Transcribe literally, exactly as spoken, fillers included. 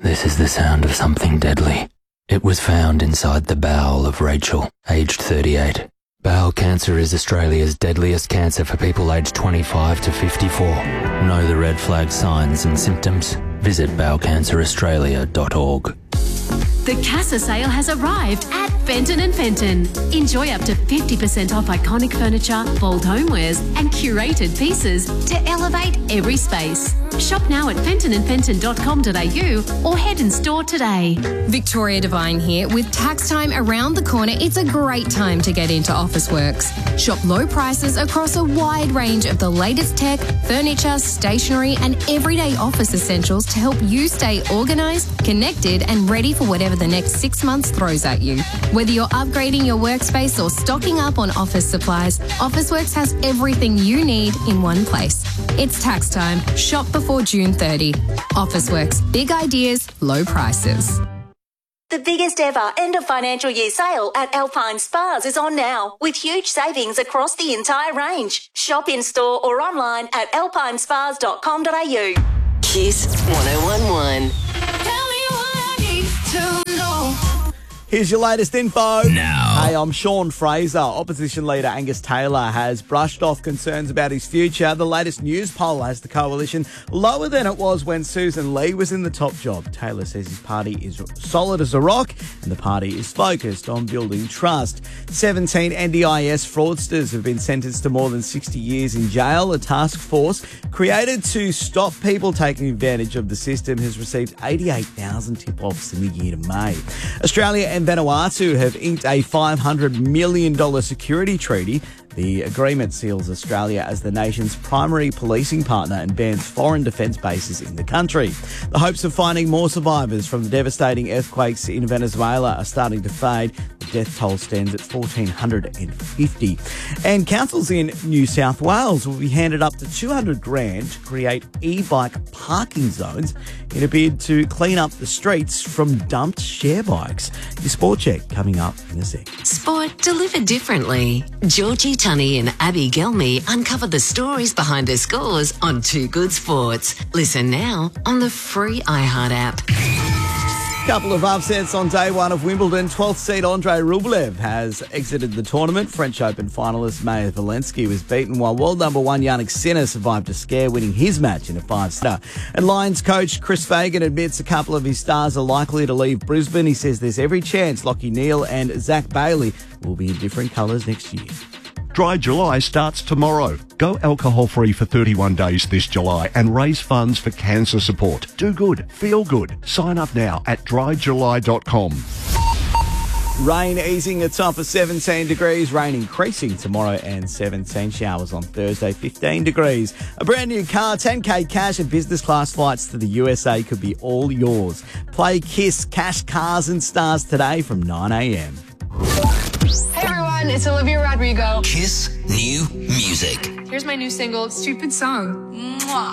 This is the sound of something deadly. It was found inside the bowel of Rachel, aged thirty-eight. Bowel cancer is Australia's deadliest cancer for people aged twenty-five to fifty-four. Know the red flag signs and symptoms? Visit bowel cancer australia dot org. The Casa sale has arrived at Fenton and Fenton. Enjoy up to fifty percent off iconic furniture, bold homewares and curated pieces to elevate every space. Shop now at fenton and fenton dot com dot a u or head in store today. Victoria Devine here. With tax time around the corner, it's a great time to get into Officeworks. Shop low prices across a wide range of the latest tech, furniture, stationery and everyday office essentials to help you stay organised, connected and ready for whatever the next six months throws at you. Whether you're upgrading your workspace or stocking up on office supplies, Officeworks has everything you need in one place. It's tax time. Shop before June thirtieth. Officeworks. Big ideas, low prices. The biggest ever end of financial year sale at Alpine Spas is on now, with huge savings across the entire range. Shop in store or online at alpine spas dot com dot a u. Kiss one oh one one. Here's your latest info. Now. Hey, I'm Sean Fraser. Opposition leader Angus Taylor has brushed off concerns about his future. The latest news poll has the coalition lower than it was when Susan Lee was in the top job. Taylor says his party is solid as a rock and the party is focused on building trust. seventeen N D I S fraudsters have been sentenced to more than sixty years in jail. A task force created to stop people taking advantage of the system has received eighty-eight thousand tip-offs in the year to May. Australia and Vanuatu have inked a five hundred million dollars security treaty. The agreement seals Australia as the nation's primary policing partner and bans foreign defence bases in the country. The hopes of finding more survivors from the devastating earthquakes in Venezuela are starting to fade. The death toll stands at one thousand four hundred fifty. And councils in New South Wales will be handed up to two hundred grand to create e-bike parking zones in a bid to clean up the streets from dumped share bikes. Your sport check coming up in a sec. Sport delivered differently. Georgie Tunney and Abby Gelmy uncover the stories behind their scores on Two Good Sports. Listen now on the free iHeart app. Couple of upsets on day one of Wimbledon. twelfth seed Andrei Rublev has exited the tournament. French Open finalist Maja Valensky was beaten, while world number one Jannik Sinner survived a scare, winning his match in a five-setter. And Lions coach Chris Fagan admits a couple of his stars are likely to leave Brisbane. He says there's every chance Lachie Neale and Zach Bailey will be in different colours next year. Dry July starts tomorrow. Go alcohol-free for thirty-one days this July and raise funds for cancer support. Do good. Feel good. Sign up now at dry july dot com. Rain easing a top of seventeen degrees. Rain increasing tomorrow and seventeen. Showers on Thursday, fifteen degrees. A brand new car, ten K cash and business class flights to the U S A could be all yours. Play Kiss Cash Cars and Stars today from nine a.m. Hey everyone, it's Olivia Rodrigo. Kiss New Music. Here's my new single, Stupid Song. Mwah.